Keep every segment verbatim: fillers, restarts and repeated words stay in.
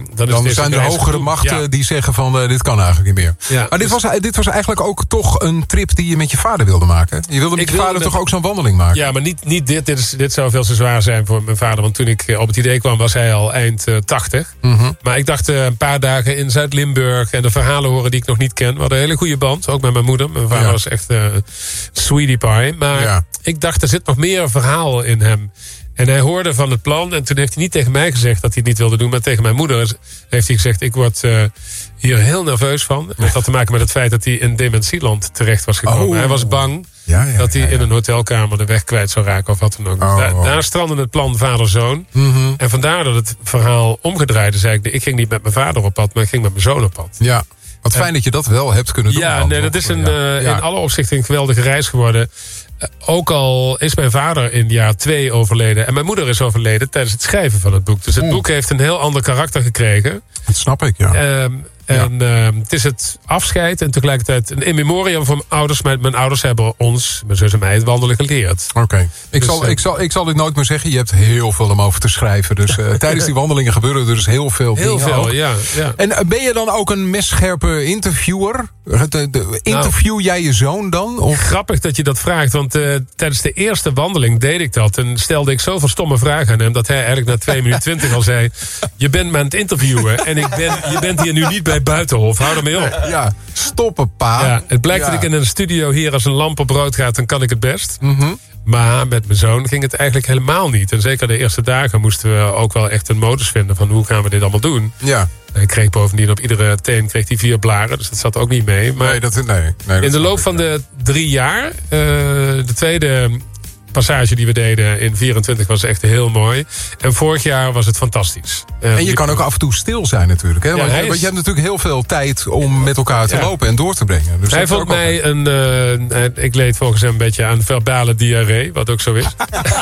Dan, dan zijn er hogere machten ja. die zeggen van uh, dit kan eigenlijk niet meer. Ja, maar dit, dus, was, dit was eigenlijk ook toch een trip die je met je vader wilde maken. Je wilde met je vader met, toch ook zo'n wandeling maken? Ja, maar niet, niet dit. Dit, is, dit zou veel te zwaar zijn voor mijn vader. Want toen ik op het idee kwam was hij al eind uh, tachtig. Mm-hmm. Maar ik dacht uh, een paar dagen in Zuid-Limburg en de verhalen horen die ik nog niet ken. We hadden een hele goede band, ook met mijn moeder. Mijn vader ja. was echt uh, sweetie pie. Maar ja. ik dacht, er zit nog meer verhaal in hem. En hij hoorde van het plan. En toen heeft hij niet tegen mij gezegd dat hij het niet wilde doen. Maar tegen mijn moeder heeft hij gezegd... ik word uh, hier heel nerveus van. Het had te maken met het feit dat hij in dementieland terecht was gekomen. Oh. Hij was bang ja, ja, dat hij ja, ja. in een hotelkamer de weg kwijt zou raken. Of wat dan ook. Oh, Daar, oh. daar strandde het plan vader-zoon. Mm-hmm. En vandaar dat het verhaal omgedraaid is. Ik, ik ging niet met mijn vader op pad, maar ik ging met mijn zoon op pad. Ja. Wat fijn en, dat je dat wel hebt kunnen doen. Ja, nee, dat is een, ja. Uh, ja. in alle opzichten een geweldige reis geworden. Ook al is mijn vader in jaar twee overleden... en mijn moeder is overleden tijdens het schrijven van het boek. Dus het Oeh. boek heeft een heel ander karakter gekregen. Dat snap ik, ja. Um, en ja. uh, het is het afscheid en tegelijkertijd een in memoriam van mijn ouders. Mijn, mijn ouders hebben ons, mijn zus en mij, het wandelen geleerd. Oké. Okay. Ik, dus, zal, uh, ik, zal, ik zal dit nooit meer zeggen. Je hebt heel veel om over te schrijven. Dus uh, tijdens die wandelingen gebeuren er dus heel veel heel dingen. Heel veel, ja, ja. En uh, ben je dan ook een messcherpe interviewer? De, de, interview nou, jij je zoon dan? Of? Grappig dat je dat vraagt. Want uh, tijdens de eerste wandeling deed ik dat. En stelde ik zoveel stomme vragen aan hem... dat hij eigenlijk na twee minuten twintig al zei... je bent me aan het interviewen. En ik ben, je bent hier nu niet bij Buitenhof. Hou ermee op. Ja, stoppen, pa. Ja, het blijkt ja. dat ik in een studio hier... als een lamp op rood gaat, dan kan ik het best. Mm-hmm. Maar met mijn zoon ging het eigenlijk helemaal niet. En zeker de eerste dagen moesten we ook wel echt een modus vinden... van hoe gaan we dit allemaal doen. Ja. Hij kreeg bovendien op iedere teen kreeg hij vier blaren. Dus dat zat ook niet mee. Maar nee, dat, nee, nee, dat in de loop van de drie jaar... Uh, de tweede passage die we deden in vierentwintig was echt heel mooi. En vorig jaar was het fantastisch. Uh, en je kan ook af en toe stil zijn natuurlijk. Hè? Ja, want, is... want je hebt natuurlijk heel veel tijd om met elkaar te ja. lopen en door te brengen. Dus hij vond mij een... Uh, ik leed volgens hem een beetje aan verbale diarree. Wat ook zo is.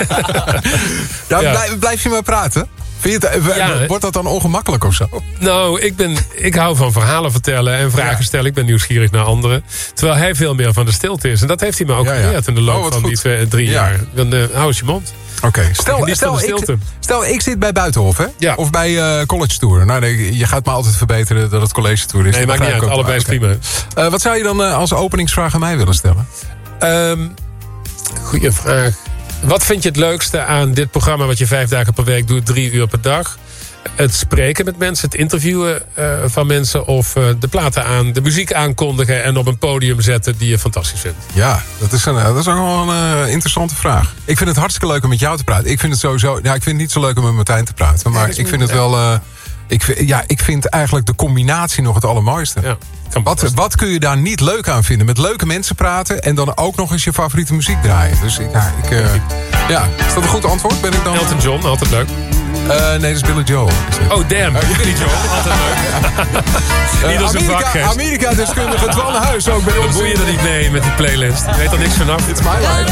ja, ja. Blijf, blijf je maar praten. Vind je het, ja, wordt dat dan ongemakkelijk of zo? Nou, ik, ben, ik hou van verhalen vertellen en vragen ja. stellen. Ik ben nieuwsgierig naar anderen. Terwijl hij veel meer van de stilte is. En dat heeft hij me ook ja, ja. geleerd in de loop oh, van goed. die twee, drie ja. jaar. Dan uh, hou eens je mond. Oké, okay. stel, stel, ik, stel ik zit bij Buitenhof, hè? Ja. Of bij uh, College Tour. Nou, nee, je gaat me altijd verbeteren dat het College Tour is. Nee, maakt niet uit. Allebei is prima. Uh, wat zou je dan uh, als openingsvraag aan mij willen stellen? Um, goeie vraag. Wat vind je het leukste aan dit programma... wat je vijf dagen per week doet, drie uur per dag? Het spreken met mensen, het interviewen uh, van mensen... of uh, de platen aan, de muziek aankondigen... en op een podium zetten die je fantastisch vindt? Ja, dat is, een, dat is ook wel een uh, interessante vraag. Ik vind het hartstikke leuk om met jou te praten. Ik vind het sowieso... Ja, ik vind het niet zo leuk om met Martijn te praten... maar ik vind het wel... Uh, ik, vind, ja, ik vind eigenlijk de combinatie nog het allermooiste. Ja. Wat, wat kun je daar niet leuk aan vinden? Met leuke mensen praten en dan ook nog eens je favoriete muziek draaien. Dus ja, ik, uh, ja, is dat een goed antwoord? Ben ik dan... Elton John, altijd leuk. Uh, nee, dat is Billy Joel. Oh, damn. Uh, Billy Joel, altijd leuk. Ieder zijn vak geeft. Amerika-deskundige Twan Huis ook bij ons. Dan boeien je er niet mee met die playlist. Ik weet er niks vanaf. It's my life.